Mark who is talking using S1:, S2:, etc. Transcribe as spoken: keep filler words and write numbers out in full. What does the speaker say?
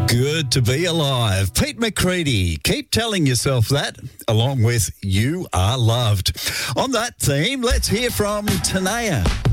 S1: Good to be alive. Pete McCready, keep telling yourself that, along with You Are Loved. On that theme, let's hear from Tanea.